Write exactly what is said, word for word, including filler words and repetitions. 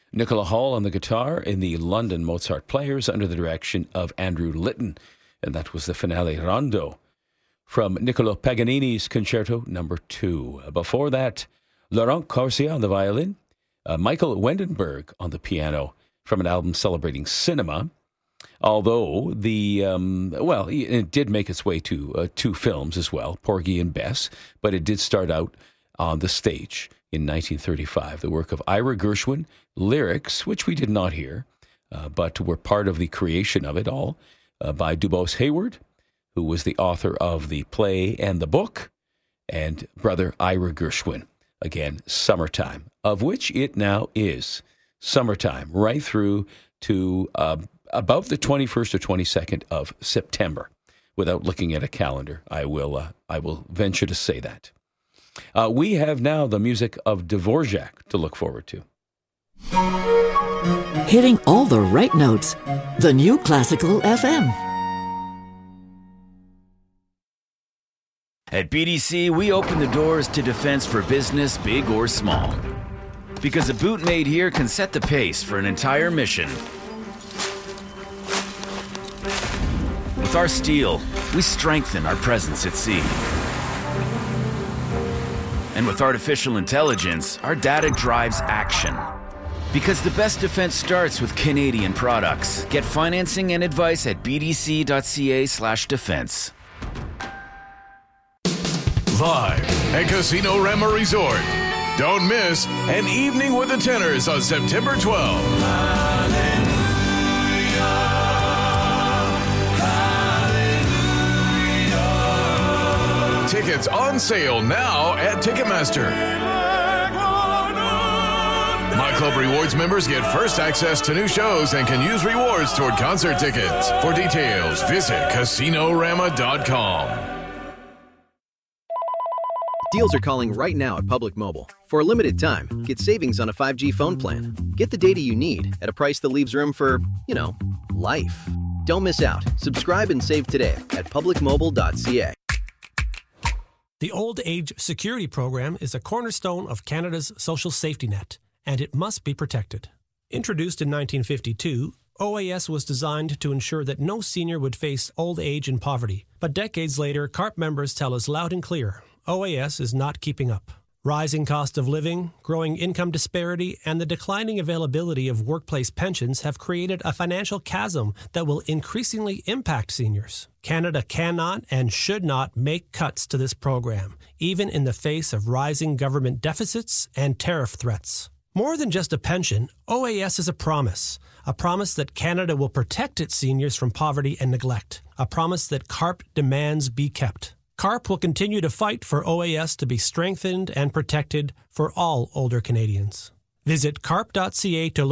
Nicola Hall on the guitar in the London Mozart Players under the direction of Andrew Litton. And that was the finale rondo from Niccolo Paganini's Concerto Number Two. Before that, Laurent Corsia on the violin, uh, Michael Wendenberg on the piano from an album celebrating cinema. Although the, um, well, it did make its way to uh, two films as well, Porgy and Bess, but it did start out on the stage in nineteen thirty-five. The work of Ira Gershwin, lyrics, which we did not hear, uh, but were part of the creation of it all, uh, by Dubose Hayward, who was the author of the play and the book, and brother Ira Gershwin. Again, Summertime, of which it now is. Summertime, right through to uh, about the twenty-first or twenty-second of September. Without looking at a calendar, I will uh, I will venture to say that. Uh, we have now the music of Dvorak to look forward to. Hitting all the right notes. The new Classical F M. At B D C, we open the doors to defense for business, big or small. Because a boot made here can set the pace for an entire mission. With our steel, we strengthen our presence at sea. And with artificial intelligence, our data drives action. Because the best defense starts with Canadian products. Get financing and advice at bdc.ca slash defense. Live at Casino Rama Resort. Don't miss An Evening with the Tenors on September twelfth. Hallelujah, hallelujah. Tickets on sale now at Ticketmaster. My Club Rewards members get first access to new shows and can use rewards toward concert tickets. For details, visit casino rama dot com. Deals are calling right now at Public Mobile. For a limited time, get savings on a five G phone plan. Get the data you need at a price that leaves room for, you know, life. Don't miss out. Subscribe and save today at public mobile dot c a. The Old Age Security Program is a cornerstone of Canada's social safety net, and it must be protected. Introduced in nineteen fifty-two, O A S was designed to ensure that no senior would face old age and poverty. But decades later, C A R P members tell us loud and clear, O A S is not keeping up. Rising cost of living, growing income disparity, and the declining availability of workplace pensions have created a financial chasm that will increasingly impact seniors. Canada cannot and should not make cuts to this program, even in the face of rising government deficits and tariff threats. More than just a pension, O A S is a promise. A promise that Canada will protect its seniors from poverty and neglect. A promise that C A R P demands be kept. C A R P will continue to fight for O A S to be strengthened and protected for all older Canadians. Visit carp dot c a to learn